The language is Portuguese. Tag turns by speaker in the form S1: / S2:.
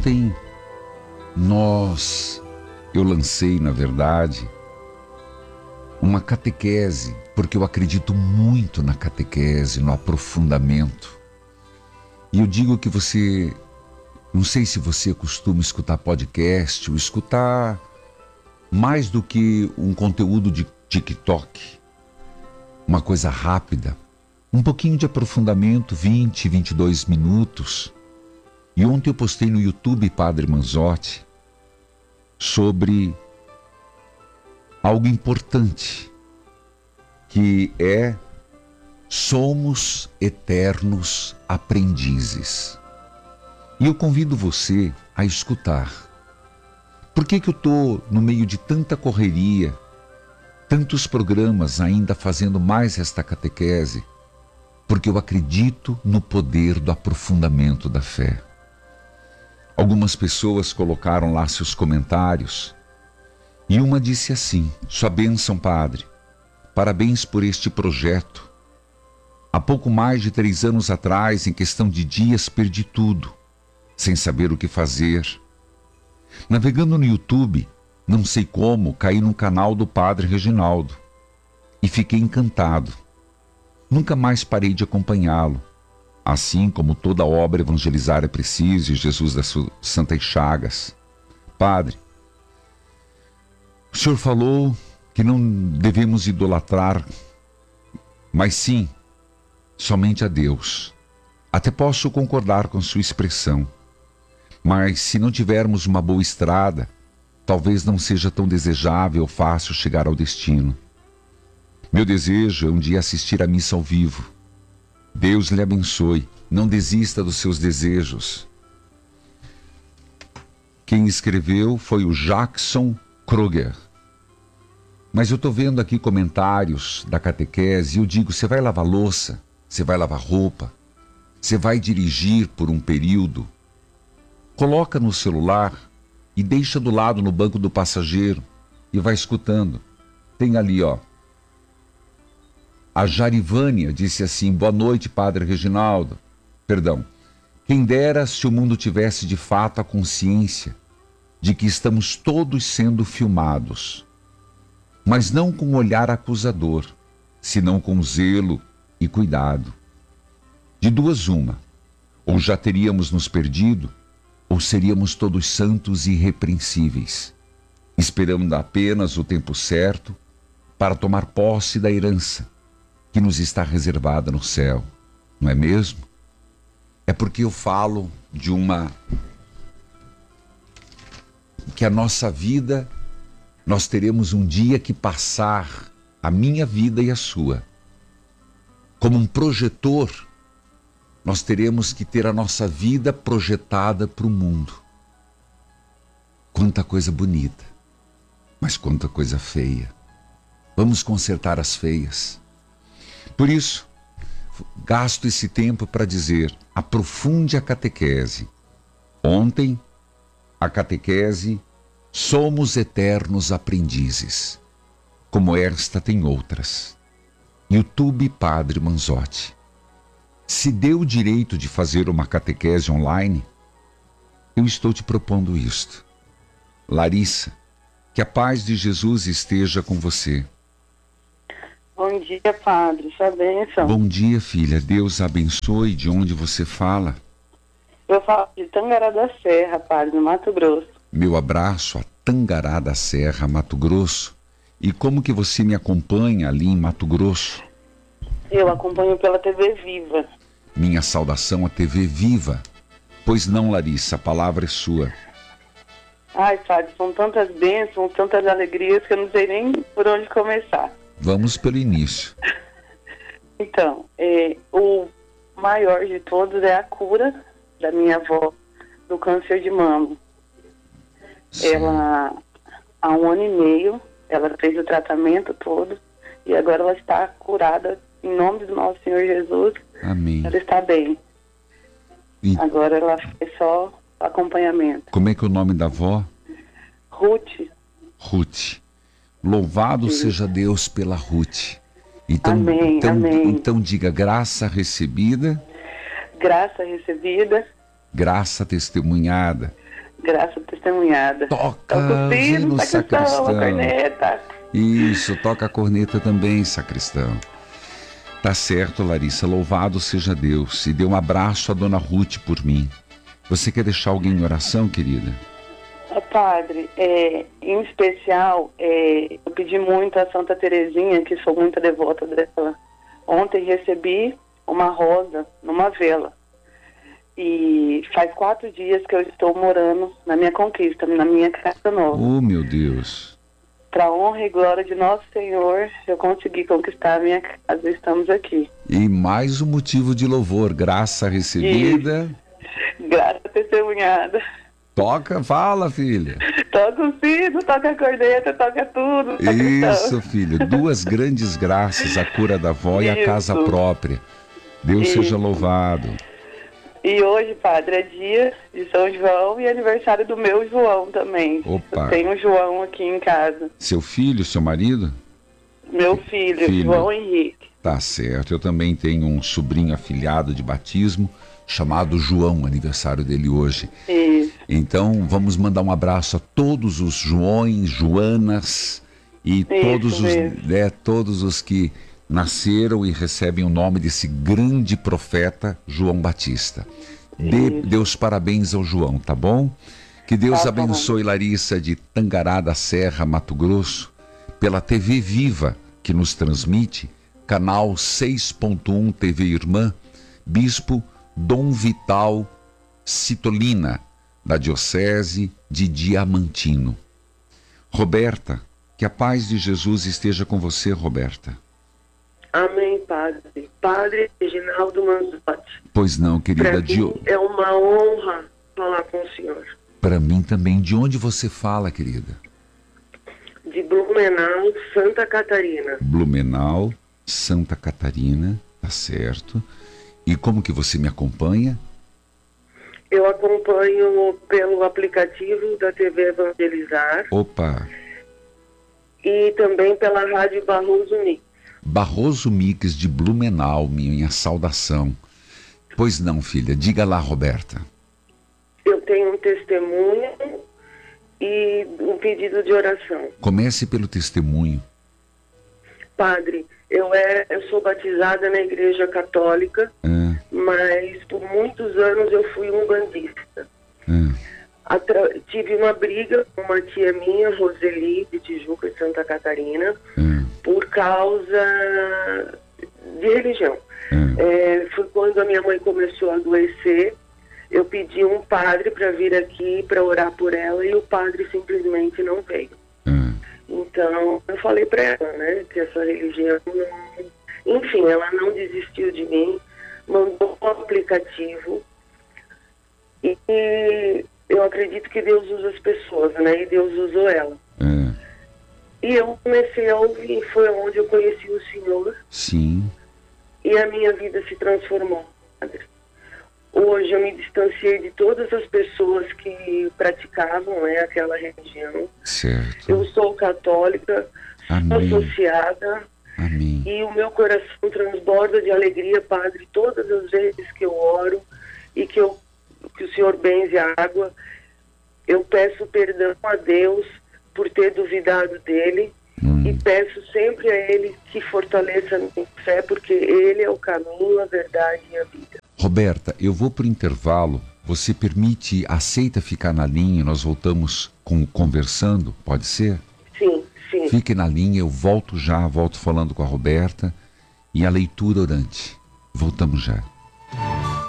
S1: Ontem eu lancei, na verdade, uma catequese, porque eu acredito muito na catequese, no aprofundamento. E eu digo que você, não sei se você costuma escutar podcast ou escutar mais do que um conteúdo de TikTok, uma coisa rápida, um pouquinho de aprofundamento, 20, 22 minutos. E ontem eu postei no YouTube, Padre Manzotti, sobre algo importante, que é: somos eternos aprendizes. E eu convido você a escutar. Por que eu estou no meio de tanta correria, tantos programas ainda fazendo mais esta catequese? Porque eu acredito no poder do aprofundamento da fé. Algumas pessoas colocaram lá seus comentários e uma disse assim: sua bênção, padre, parabéns por este projeto. Há pouco mais de 3 anos atrás, em questão de dias, perdi tudo, sem saber o que fazer. Navegando no YouTube, não sei como, caí no canal do Padre Reginaldo e fiquei encantado. Nunca mais parei de acompanhá-lo. Assim como toda obra evangelizar é preciso, e Jesus das Santas Chagas. Padre, o senhor falou que não devemos idolatrar, mas sim, somente a Deus. Até posso concordar com sua expressão, mas se não tivermos uma boa estrada, talvez não seja tão desejável ou fácil chegar ao destino. Meu desejo é um dia assistir à missa ao vivo. Deus lhe abençoe. Não desista dos seus desejos. Quem escreveu foi o Jackson Kruger. Mas eu estou vendo aqui comentários da catequese e eu digo: você vai lavar louça, você vai lavar roupa, você vai dirigir por um período, coloca no celular e deixa do lado no banco do passageiro e vai escutando. Tem ali, ó. A Jarivânia disse assim: boa noite, Padre Reginaldo. Perdão. Quem dera se o mundo tivesse de fato a consciência de que estamos todos sendo filmados, mas não com um olhar acusador, senão com zelo e cuidado. De duas uma, ou já teríamos nos perdido, ou seríamos todos santos e irrepreensíveis, esperando apenas o tempo certo para tomar posse da herança que nos está reservada no céu, não é mesmo? É porque eu falo de que a nossa vida, nós teremos um dia que passar, a minha vida e a sua. Como um projetor, nós teremos que ter a nossa vida projetada para o mundo. Quanta coisa bonita, mas quanta coisa feia. Vamos consertar as feias. Por isso, gasto esse tempo para dizer: aprofunde a catequese. Ontem, a catequese Somos Eternos Aprendizes. Como esta tem outras. YouTube Padre Manzotti. Se deu o direito de fazer uma catequese online, eu estou te propondo isto. Larissa, que a paz de Jesus esteja com você.
S2: Bom dia, padre. Sua bênção.
S1: Bom dia, filha. Deus abençoe. De onde você fala?
S2: Eu falo de Tangará da Serra, padre, no Mato Grosso.
S1: Meu abraço a Tangará da Serra, Mato Grosso. E como que você me acompanha ali em Mato Grosso?
S2: Eu acompanho pela TV Viva.
S1: Minha saudação à TV Viva. Pois não, Larissa, a palavra é sua.
S2: Ai, padre, são tantas bênçãos, tantas alegrias que eu não sei nem por onde começar.
S1: Vamos pelo início.
S2: Então, o maior de todos é a cura da minha avó do câncer de mama. Sim. Ela, há 1 ano e meio, ela fez o tratamento todo e agora ela está curada em nome do nosso Senhor Jesus.
S1: Amém.
S2: Ela está bem.
S1: E...
S2: agora ela faz só acompanhamento.
S1: Como é que é o nome da avó?
S2: Ruth.
S1: Ruth. Louvado
S2: Sim.
S1: seja Deus pela Ruth. Então,
S2: amém, amém.
S1: Então diga: graça recebida.
S2: Graça recebida.
S1: Graça testemunhada.
S2: Graça testemunhada.
S1: Toca
S2: o sino,
S1: no
S2: sacristão, a corneta.
S1: Isso, toca a corneta também, sacristão. Tá certo, Larissa, louvado seja Deus. E dê um abraço à dona Ruth por mim. Você quer deixar alguém em oração, querida?
S2: Padre, em especial, eu pedi muito a Santa Terezinha, que sou muito devota dela. Ontem recebi uma rosa numa vela. E faz 4 dias que eu estou morando na minha conquista, na minha casa nova.
S1: Oh, meu Deus.
S2: Para honra e glória de nosso Senhor, eu consegui conquistar a minha casa. Estamos aqui.
S1: E mais um motivo de louvor, graça recebida.
S2: Graça testemunhada.
S1: Toca, fala, filha.
S2: Toca o sino, toca a corneta, toca tudo.
S1: Isso, filho. 2 grandes graças, a cura da avó e a casa própria. Deus seja louvado.
S2: E hoje, Padre, é dia de São João e aniversário do meu João também.
S1: Opa.
S2: Eu tenho um João aqui em casa.
S1: Seu filho, seu marido?
S2: Meu filho, João Henrique.
S1: Tá certo. Eu também tenho um sobrinho afilhado de batismo, chamado João, aniversário dele hoje.
S2: Isso.
S1: Então, vamos mandar um abraço a todos os Joões, Joanas e todos os que nasceram e recebem o nome desse grande profeta João Batista. Dê os parabéns ao João, tá bom? Que Deus abençoe Larissa de Tangará da Serra, Mato Grosso, pela TV Viva, que nos transmite, canal 6.1 TV Irmã, Bispo Dom Vital Citolina, da Diocese de Diamantino. Roberta, que a paz de Jesus esteja com você, Roberta.
S3: Amém, Padre. Padre Reginaldo Manzotti.
S1: Pois não, querida.
S3: Para mim é uma honra falar com o senhor.
S1: Para mim também. De onde você fala, querida?
S3: De Blumenau, Santa Catarina.
S1: Blumenau, Santa Catarina, tá certo. E como que você me acompanha?
S3: Eu acompanho pelo aplicativo da TV Evangelizar.
S1: Opa!
S3: E também pela Rádio Barroso Mix.
S1: Barroso Mix de Blumenau, minha saudação. Pois não, filha, diga lá, Roberta.
S3: Eu tenho um testemunho e um pedido de oração.
S1: Comece pelo testemunho.
S3: Padre, eu sou batizada na Igreja Católica, mas por muitos anos eu fui umbandista. Tive uma briga com uma tia minha, Roseli, de Tijuca, de Santa Catarina, por causa de religião. Foi quando a minha mãe começou a adoecer. Eu pedi um padre para vir aqui para orar por ela e o padre simplesmente não veio. Então, eu falei para ela, né, que essa religião não... Enfim, ela não desistiu de mim, mandou um aplicativo e eu acredito que Deus usa as pessoas, né, e Deus usou ela. E eu comecei a ouvir, foi onde eu conheci o Senhor.
S1: Sim.
S3: E a minha vida se transformou, padre. Hoje eu me distanciei de todas as pessoas que praticavam, né, aquela religião.
S1: Certo.
S3: Eu sou católica,
S1: Amém.
S3: sou associada.
S1: Amém.
S3: E o meu coração transborda de alegria, Padre, todas as vezes que eu oro e que o Senhor benze a água. Eu peço perdão a Deus por ter duvidado dele e peço sempre a Ele que fortaleça a minha fé, porque Ele é o caminho, a verdade e a vida.
S1: Roberta, eu vou para o intervalo. Você aceita ficar na linha? Nós voltamos conversando, pode ser?
S3: Sim, sim.
S1: Fique na linha, eu volto falando com a Roberta e a leitura orante. Voltamos já.